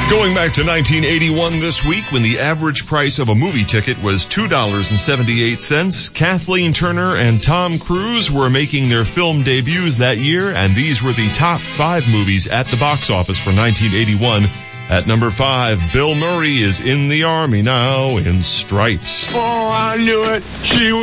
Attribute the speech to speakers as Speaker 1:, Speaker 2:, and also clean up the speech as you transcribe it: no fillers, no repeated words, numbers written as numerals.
Speaker 1: Going back to 1981 this week, when the average price of a movie ticket was $2.78, Kathleen Turner and Tom Cruise were making their film debuts that year, and these were the top 5 movies at the box office for 1981. At number 5, Bill Murray is in the Army now in Stripes.
Speaker 2: Oh, I knew it. She